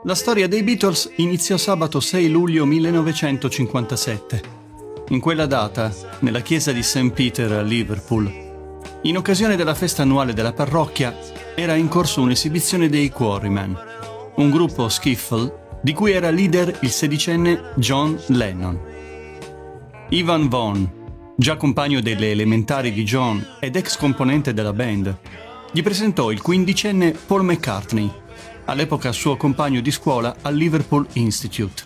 La storia dei Beatles iniziò sabato 6 luglio 1957. In quella data, nella chiesa di St. Peter a Liverpool, in occasione della festa annuale della parrocchia, era in corso un'esibizione dei Quarrymen, un gruppo skiffle di cui era leader il sedicenne John Lennon. Ivan Vaughan, già compagno delle elementari di John ed ex componente della band, gli presentò il quindicenne Paul McCartney, all'epoca suo compagno di scuola al Liverpool Institute.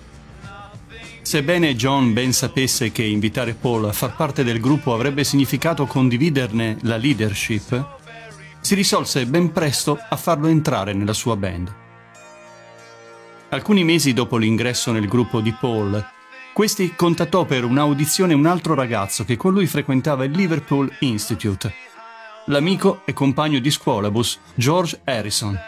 Sebbene John ben sapesse che invitare Paul a far parte del gruppo avrebbe significato condividerne la leadership, si risolse ben presto a farlo entrare nella sua band. Alcuni mesi dopo l'ingresso nel gruppo di Paul, questi contattò per un'audizione un altro ragazzo che con lui frequentava il Liverpool Institute, l'amico e compagno di scuolabus George Harrison.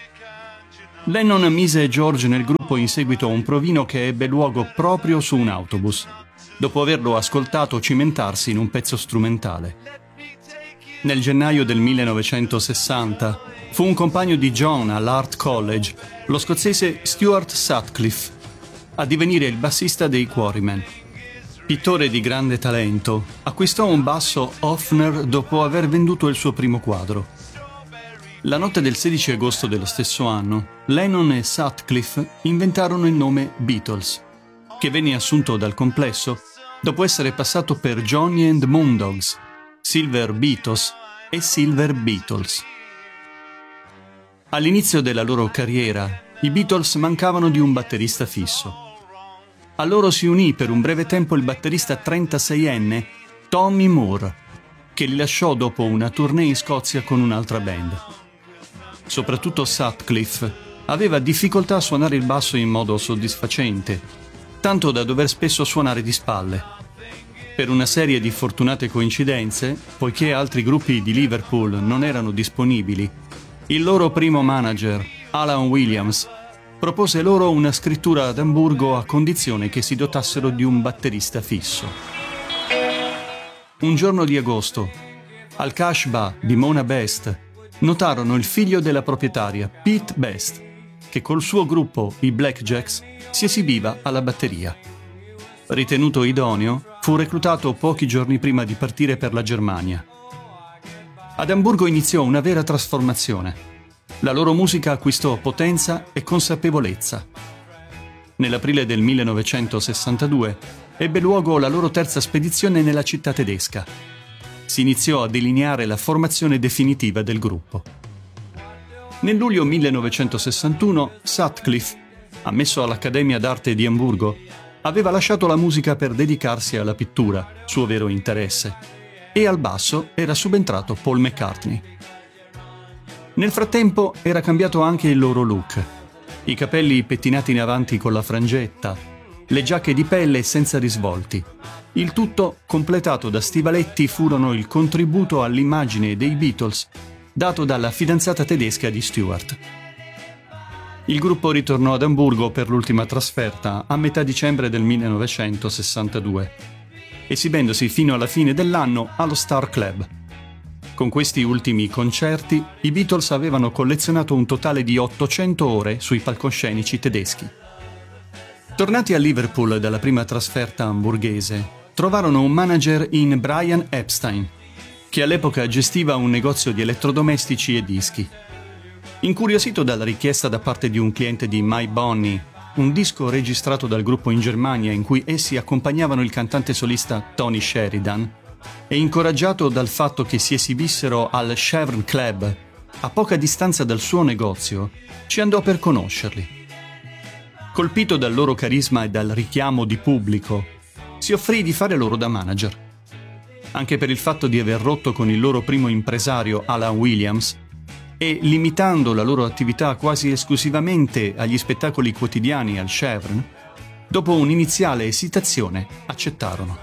Lennon mise George nel gruppo in seguito a un provino che ebbe luogo proprio su un autobus, dopo averlo ascoltato cimentarsi in un pezzo strumentale. Nel gennaio del 1960 fu un compagno di John all'Art College, lo scozzese Stuart Sutcliffe, a divenire il bassista dei Quarrymen. Pittore di grande talento, acquistò un basso Hofner dopo aver venduto il suo primo quadro. La notte del 16 agosto dello stesso anno, Lennon e Sutcliffe inventarono il nome Beatles, che venne assunto dal complesso dopo essere passato per Johnny and the Moondogs, Silver Beatles e Silver Beatles. All'inizio della loro carriera, i Beatles mancavano di un batterista fisso. A loro si unì per un breve tempo il batterista 36enne Tommy Moore, che li lasciò dopo una tournée in Scozia con un'altra band. Soprattutto Sutcliffe aveva difficoltà a suonare il basso in modo soddisfacente, tanto da dover spesso suonare di spalle. Per una serie di fortunate coincidenze, poiché altri gruppi di Liverpool non erano disponibili, il loro primo manager, Alan Williams, propose loro una scrittura ad Amburgo a condizione che si dotassero di un batterista fisso. Un giorno di agosto, al Casbah di Mona Best, notarono il figlio della proprietaria, Pete Best, che col suo gruppo, i Blackjacks, si esibiva alla batteria. Ritenuto idoneo, fu reclutato pochi giorni prima di partire per la Germania. Ad Amburgo iniziò una vera trasformazione. La loro musica acquistò potenza e consapevolezza. Nell'aprile del 1962 ebbe luogo la loro terza spedizione nella città tedesca. Si iniziò a delineare la formazione definitiva del gruppo. Nel luglio 1961 Sutcliffe, ammesso all'Accademia d'Arte di Amburgo, aveva lasciato la musica per dedicarsi alla pittura, suo vero interesse, e al basso era subentrato Paul McCartney. Nel frattempo era cambiato anche il loro look. I capelli pettinati in avanti con la frangetta, le giacche di pelle senza risvolti. Il tutto, completato da stivaletti, furono il contributo all'immagine dei Beatles dato dalla fidanzata tedesca di Stewart. Il gruppo ritornò ad Amburgo per l'ultima trasferta a metà dicembre del 1962, esibendosi fino alla fine dell'anno allo Star Club. Con questi ultimi concerti, i Beatles avevano collezionato un totale di 800 ore sui palcoscenici tedeschi. Tornati a Liverpool dalla prima trasferta amburghese, trovarono un manager in Brian Epstein, che all'epoca gestiva un negozio di elettrodomestici e dischi. Incuriosito dalla richiesta da parte di un cliente di My Bonnie, un disco registrato dal gruppo in Germania in cui essi accompagnavano il cantante solista Tony Sheridan, e incoraggiato dal fatto che si esibissero al Chevron Club, a poca distanza dal suo negozio, ci andò per conoscerli. Colpito dal loro carisma e dal richiamo di pubblico, si offrì di fare loro da manager. Anche per il fatto di aver rotto con il loro primo impresario Alan Williams e limitando la loro attività quasi esclusivamente agli spettacoli quotidiani al Chevron, dopo un'iniziale esitazione accettarono.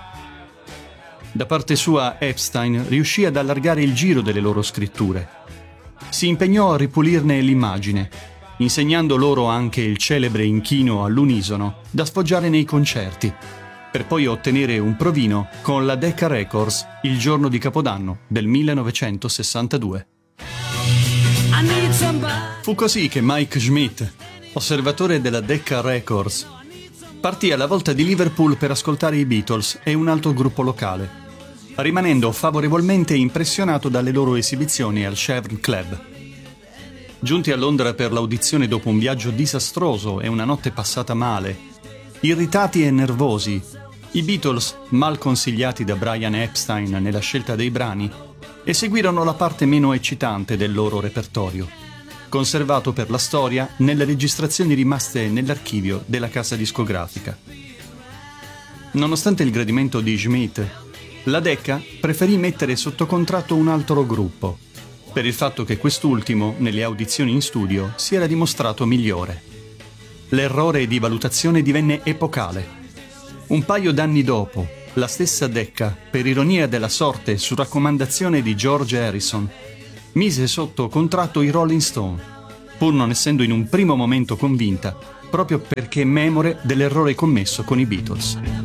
Da parte sua Epstein riuscì ad allargare il giro delle loro scritture. Si impegnò a ripulirne l'immagine, insegnando loro anche il celebre inchino all'unisono da sfoggiare nei concerti, per poi ottenere un provino con la Decca Records il giorno di Capodanno del 1962. Fu così che Mike Schmidt, osservatore della Decca Records, partì alla volta di Liverpool per ascoltare i Beatles e un altro gruppo locale, rimanendo favorevolmente impressionato dalle loro esibizioni al Cavern Club. Giunti a Londra per l'audizione dopo un viaggio disastroso e una notte passata male, irritati e nervosi, i Beatles, mal consigliati da Brian Epstein nella scelta dei brani, eseguirono la parte meno eccitante del loro repertorio, conservato per la storia nelle registrazioni rimaste nell'archivio della casa discografica. Nonostante il gradimento di Schmidt, la Decca preferì mettere sotto contratto un altro gruppo, per il fatto che quest'ultimo, nelle audizioni in studio, si era dimostrato migliore. L'errore di valutazione divenne epocale. Un paio d'anni dopo, la stessa Decca, per ironia della sorte su raccomandazione di George Harrison, mise sotto contratto i Rolling Stone, pur non essendo in un primo momento convinta, proprio perché memore dell'errore commesso con i Beatles.